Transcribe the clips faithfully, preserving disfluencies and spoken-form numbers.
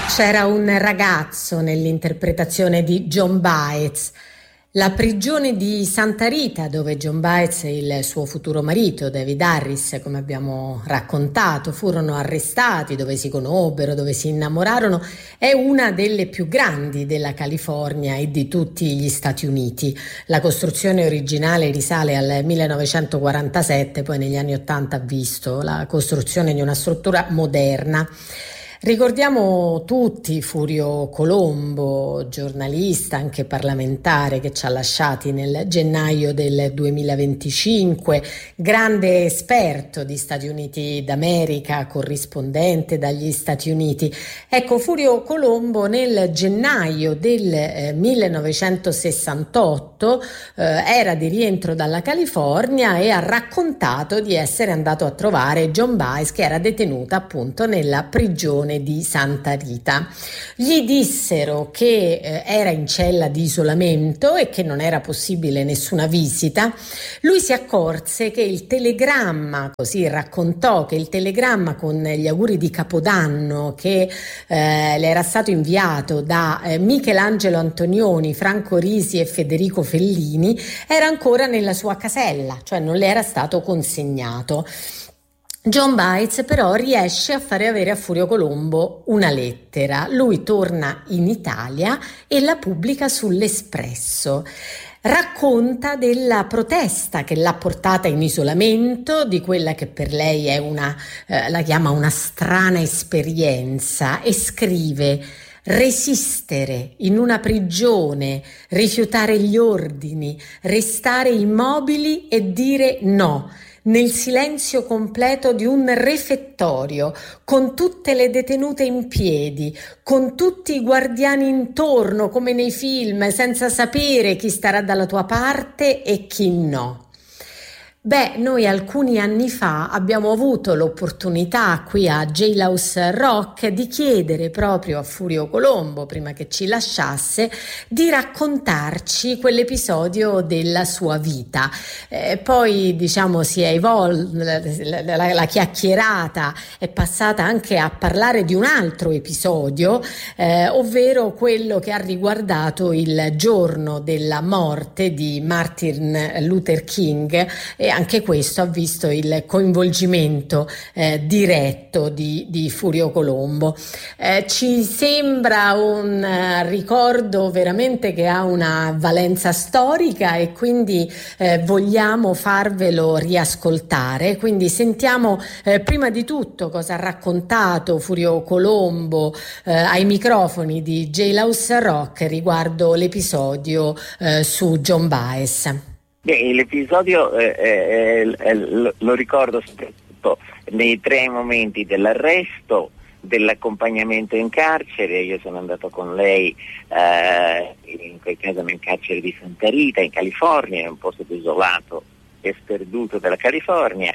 C'era un ragazzo nell'interpretazione di John Baez. La prigione di Santa Rita, dove John Baez e il suo futuro marito, David Harris, come abbiamo raccontato, furono arrestati, dove si conobbero, dove si innamorarono, è una delle più grandi della California e di tutti gli Stati Uniti. La costruzione originale risale al millenovecentoquarantasette, poi negli anni Ottanta ha visto la costruzione di una struttura moderna. Ricordiamo tutti Furio Colombo, giornalista, anche parlamentare, che ci ha lasciati nel gennaio del duemilaventicinque, grande esperto di Stati Uniti d'America, corrispondente dagli Stati Uniti. Ecco, Furio Colombo nel gennaio del eh, millenovecentosessantotto eh, era di rientro dalla California e ha raccontato di essere andato a trovare John Baez, che era detenuta appunto nella prigione di Santa Rita. Gli dissero che eh, era in cella di isolamento e che non era possibile nessuna visita. Lui si accorse che il telegramma, così raccontò, che il telegramma con gli auguri di Capodanno che eh, le era stato inviato da eh, Michelangelo Antonioni, Franco Risi e Federico Fellini era ancora nella sua casella, cioè non le era stato consegnato. John Baez però riesce a fare avere a Furio Colombo una lettera. Lui torna in Italia e la pubblica sull'Espresso. Racconta della protesta che l'ha portata in isolamento, di quella che per lei è una, eh, la chiama una strana esperienza, e scrive: resistere in una prigione, rifiutare gli ordini, restare immobili e dire no, nel silenzio completo di un refettorio, con tutte le detenute in piedi, con tutti i guardiani intorno come nei film, senza sapere chi starà dalla tua parte e chi no. Beh, noi alcuni anni fa abbiamo avuto l'opportunità qui a Jailhouse Rock di chiedere proprio a Furio Colombo, prima che ci lasciasse, di raccontarci quell'episodio della sua vita. Eh, poi, diciamo, si è evolta, la, la, la chiacchierata è passata anche a parlare di un altro episodio, eh, ovvero quello che ha riguardato il giorno della morte di Martin Luther King, e anche questo ha visto il coinvolgimento eh, diretto di, di Furio Colombo. Eh, ci sembra un uh, ricordo veramente che ha una valenza storica e quindi eh, vogliamo farvelo riascoltare. Quindi sentiamo eh, prima di tutto cosa ha raccontato Furio Colombo eh, ai microfoni di Jailhouse Rock riguardo l'episodio eh, su John Baez. Beh, l'episodio eh, eh, eh, lo, lo ricordo soprattutto nei tre momenti dell'arresto, dell'accompagnamento in carcere. Io sono andato con lei eh, in quel caso nel carcere di Santa Rita in California, un posto desolato e sperduto della California,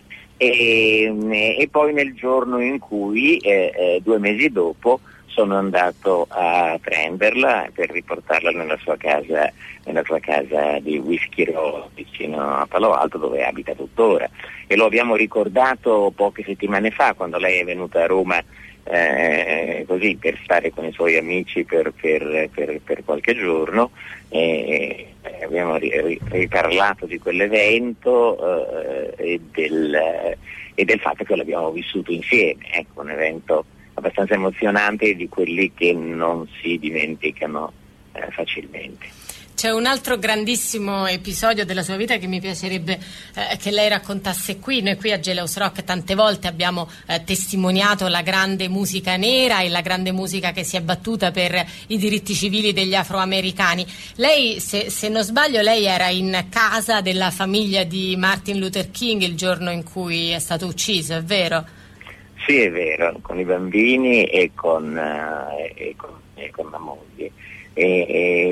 e, e poi nel giorno in cui eh, eh, due mesi dopo sono andato a prenderla per riportarla nella sua casa, nella sua casa di Whiskey Row vicino a Palo Alto, dove abita tuttora, e lo abbiamo ricordato poche settimane fa quando lei è venuta a Roma eh, così per stare con i suoi amici per, per, per, per qualche giorno, e abbiamo riparlato di quell'evento eh, e, del, e del fatto che l'abbiamo vissuto insieme. Ecco, un evento abbastanza emozionante, di quelli che non si dimenticano eh, facilmente. C'è un altro grandissimo episodio della sua vita che mi piacerebbe eh, che lei raccontasse qui. Noi qui a Jailhouse Rock tante volte abbiamo eh, testimoniato la grande musica nera e la grande musica che si è battuta per i diritti civili degli afroamericani. Lei, se, se non sbaglio, lei era in casa della famiglia di Martin Luther King il giorno in cui è stato ucciso, è vero? Sì, è vero, con i bambini e con, uh, e con, e con la moglie. E,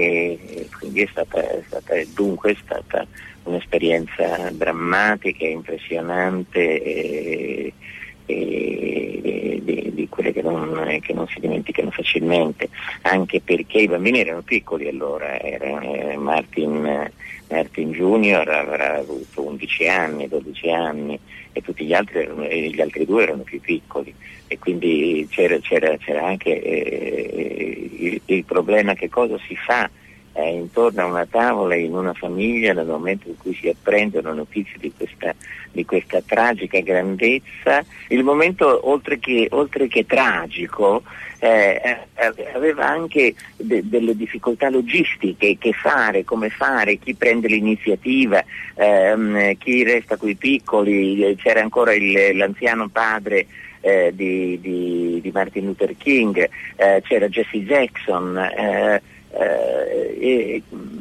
e quindi è stata, è stata dunque è stata un'esperienza drammatica, impressionante, e, e, e, di, di quelle che non, che non si dimenticano facilmente, anche perché i bambini erano piccoli allora, era, eh, Martin, Martin Junior avrà avuto undici anni, dodici anni e tutti gli altri, erano, e gli altri due erano più piccoli, e quindi c'era, c'era, c'era anche eh, il, il problema: che cosa si fa Eh, intorno a una tavola in una famiglia nel momento in cui si apprendono notizie di questa, di questa tragica grandezza. Il momento, oltre che, oltre che tragico, eh, aveva anche de- delle difficoltà logistiche: che fare, come fare, chi prende l'iniziativa, ehm, chi resta coi piccoli. C'era ancora il, l'anziano padre eh, di, di, di Martin Luther King, eh, c'era Jesse Jackson, eh, Uh, e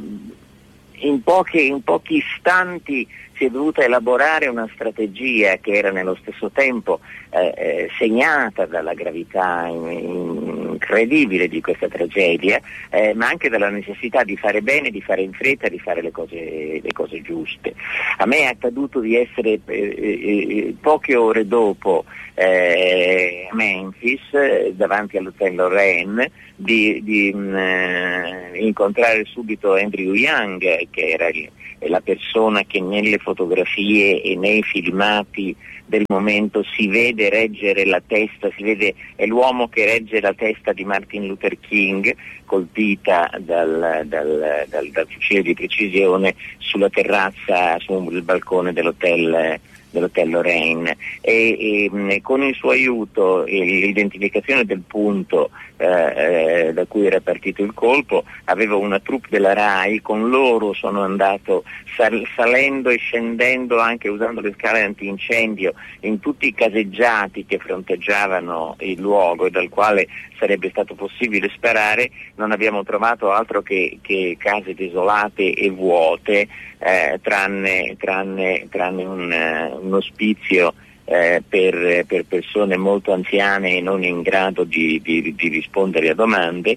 in, poche, in pochi istanti si è dovuta elaborare una strategia che era nello stesso tempo eh, eh, segnata dalla gravità in, incredibile di questa tragedia, eh, ma anche dalla necessità di fare bene, di fare in fretta, di fare le cose, le cose giuste. A me è accaduto di essere eh, eh, poche ore dopo eh, a Memphis, eh, davanti all'hotel Lorraine, di, di mh, incontrare subito Andrew Young, che era il, la persona che nelle fotografie e nei filmati del momento si vede reggere la testa, si vede, è l'uomo che regge la testa di Martin Luther King, colpita dal, dal, dal, dal fucile di precisione sulla terrazza, sul balcone dell'hotel dell'hotel Lorraine, e, e con il suo aiuto e l'identificazione del punto eh, eh, da cui era partito il colpo, avevo una troupe della RAI, con loro sono andato sal- salendo e scendendo, anche usando le scale antincendio, in tutti i caseggiati che fronteggiavano il luogo e dal quale sarebbe stato possibile sparare. Non abbiamo trovato altro che, che case desolate e vuote, eh, tranne, tranne, tranne un, un ospizio eh, per, per persone molto anziane e non in grado di, di, di rispondere a domande,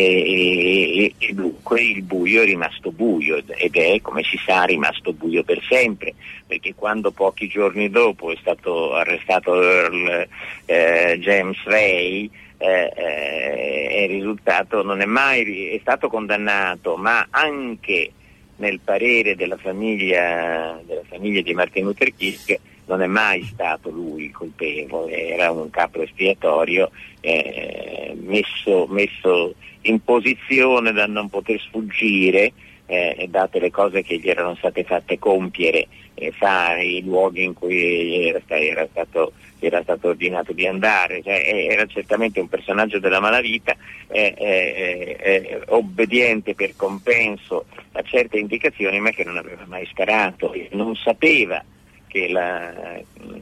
e, e, e dunque il buio è rimasto buio, ed è, come si sa, rimasto buio per sempre, perché quando pochi giorni dopo è stato arrestato Earl eh, James Ray, Eh, eh, è risultato, non è mai è stato condannato, ma anche nel parere della famiglia della famiglia di Martin Luther King non è mai stato lui il colpevole, era un capo espiatorio eh, messo, messo in posizione da non poter sfuggire, eh, date le cose che gli erano state fatte compiere, eh, fare, i luoghi in cui era, era stato era stato ordinato di andare. Cioè, era certamente un personaggio della malavita, eh, eh, eh, obbediente per compenso a certe indicazioni, ma che non aveva mai sparato, non sapeva che la,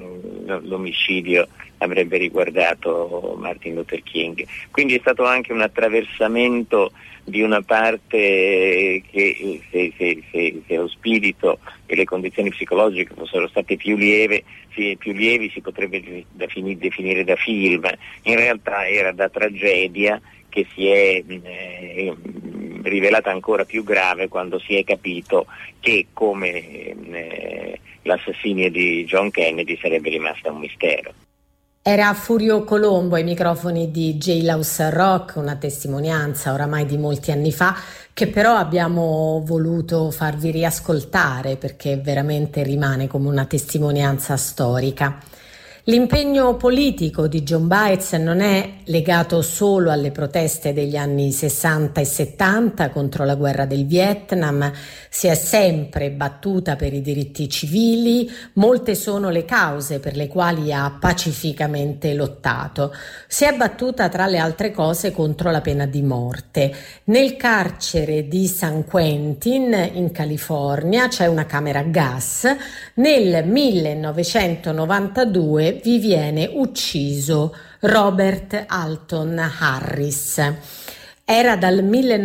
l'omicidio avrebbe riguardato Martin Luther King. Quindi è stato anche un attraversamento di una parte che, se, se, se, se lo spirito e le condizioni psicologiche fossero state più lieve, più lievi, si potrebbe definire da film. In realtà era da tragedia, che si è eh, rivelata ancora più grave quando si è capito che, come eh, l'assassinio di John Kennedy, sarebbe rimasta un mistero. Era Furio Colombo ai microfoni di Jailhouse Rock, una testimonianza oramai di molti anni fa, che però abbiamo voluto farvi riascoltare perché veramente rimane come una testimonianza storica. L'impegno politico di Joan Baez non è legato solo alle proteste degli anni sessanta e settanta contro la guerra del Vietnam, si è sempre battuta per i diritti civili, molte sono le cause per le quali ha pacificamente lottato. Si è battuta tra le altre cose contro la pena di morte. Nel carcere di San Quentin in California c'è una camera a gas. Nel millenovecentonovantadue vi viene ucciso Robert Alton Harris. Era dal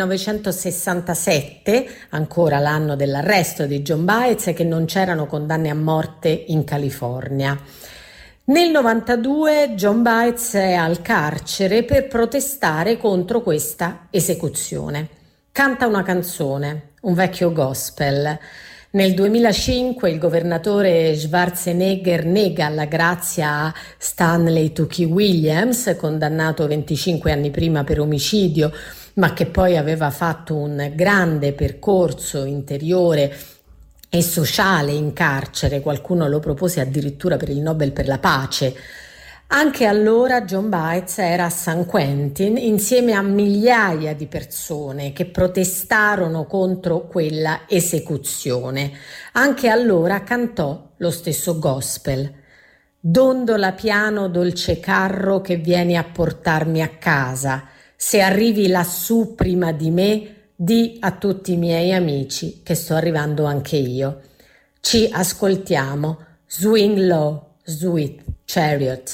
millenovecentosessantasette, ancora l'anno dell'arresto di Joan Baez, che non c'erano condanne a morte in California. Nel novantadue Joan Baez è al carcere per protestare contro questa esecuzione. Canta una canzone, un vecchio gospel. Nel duemilacinque il governatore Schwarzenegger nega la grazia a Stanley Tookie Williams, condannato venticinque anni prima per omicidio, ma che poi aveva fatto un grande percorso interiore e sociale in carcere. Qualcuno lo propose addirittura per il Nobel per la pace. Anche allora John Baez era a San Quentin insieme a migliaia di persone che protestarono contro quella esecuzione. Anche allora cantò lo stesso gospel. Dondola piano dolce carro che vieni a portarmi a casa. Se arrivi lassù prima di me, di a tutti i miei amici che sto arrivando anche io. Ci ascoltiamo. Swing Low, Sweet Chariot.